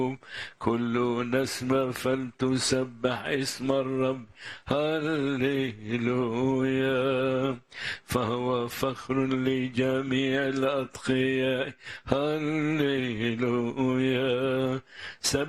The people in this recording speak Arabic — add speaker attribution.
Speaker 1: كل نسمة فلتسبح اسم الرب. هللويا، فهو فخر لجميع الأتقياء. هللويا.